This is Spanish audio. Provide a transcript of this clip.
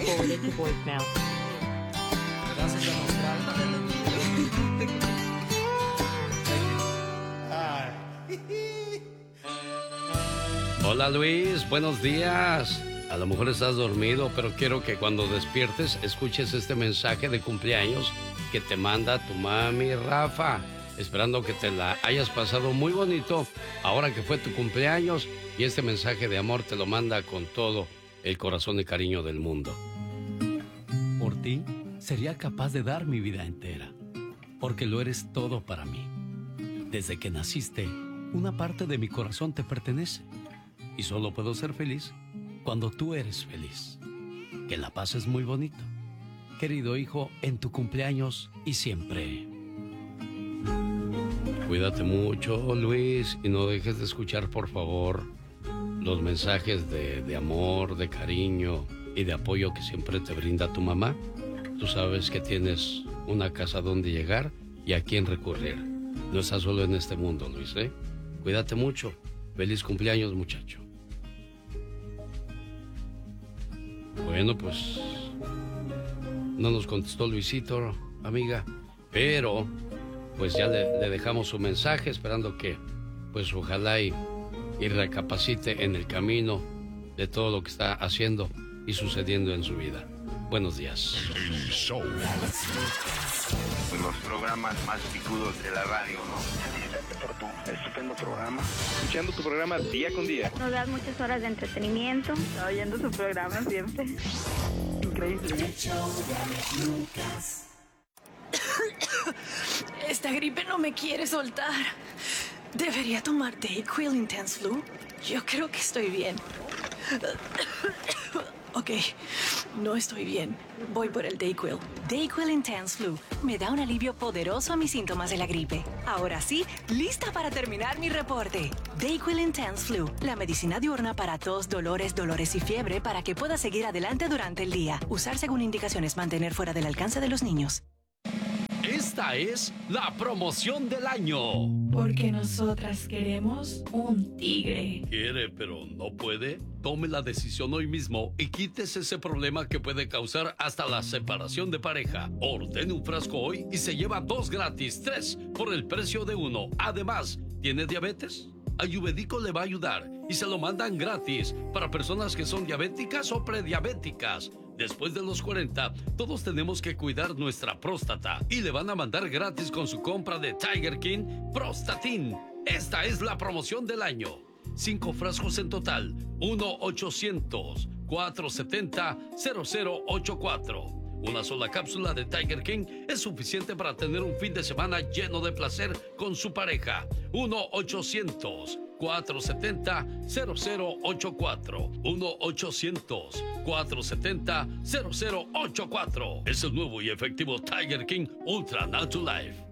forwarded to voicemail. Gracias a Hola Luis, buenos días. A lo mejor estás dormido, pero quiero que cuando despiertes escuches este mensaje de cumpleaños que te manda tu mami Rafa, esperando que te la hayas pasado muy bonito ahora que fue tu cumpleaños, y este mensaje de amor te lo manda con todo el corazón y cariño del mundo. Por ti sería capaz de dar mi vida entera, porque lo eres todo para mí. Desde que naciste, una parte de mi corazón te pertenece, y solo puedo ser feliz cuando tú eres feliz. Que la pases muy bonito, querido hijo, en tu cumpleaños y siempre. Cuídate mucho, Luis, y no dejes de escuchar, por favor, los mensajes de amor, de cariño y de apoyo que siempre te brinda tu mamá. Tú sabes que tienes una casa donde llegar y a quién recurrir. No estás solo en este mundo, Luis, ¿eh? Cuídate mucho. Feliz cumpleaños, muchacho. Bueno, pues no nos contestó Luisito, amiga, pero pues ya le dejamos su mensaje, esperando que pues ojalá y recapacite en el camino de todo lo que está haciendo y sucediendo en su vida. Buenos días. El show. Los programas más picudos de la radio, ¿no? Por tu estupendo programa. Escuchando tu programa día con día. Nos das muchas horas de entretenimiento. Estaba oyendo su programa siempre. Increíble. Esta gripe no me quiere soltar. ¿Debería tomar Dayquil Intense Flu? Yo creo que estoy bien. Ok, no estoy bien. Voy por el Dayquil. Dayquil Intense Flu me da un alivio poderoso a mis síntomas de la gripe. Ahora sí, lista para terminar mi reporte. Dayquil Intense Flu, la medicina diurna para tos, dolores y fiebre para que pueda seguir adelante durante el día. Usar según indicaciones, mantener fuera del alcance de los niños. Esta es la promoción del año. Porque nosotras queremos un tigre. ¿Quiere pero no puede? Tome la decisión hoy mismo y quítese ese problema que puede causar hasta la separación de pareja. Ordene un frasco hoy y se lleva 2 gratis, 3 por el precio de 1. Además, ¿tiene diabetes? Ayurvédico le va a ayudar y se lo mandan gratis para personas que son diabéticas o prediabéticas. Después de los 40, todos tenemos que cuidar nuestra próstata y le van a mandar gratis con su compra de Tiger King Prostatin. Esta es la promoción del año. 5 frascos en total. 1-800-470-0084. Una sola cápsula de Tiger King es suficiente para tener un fin de semana lleno de placer con su pareja. 1-800-470-0084. 1-800-470-0084. Es el nuevo y efectivo Tiger King Ultra Natural Life.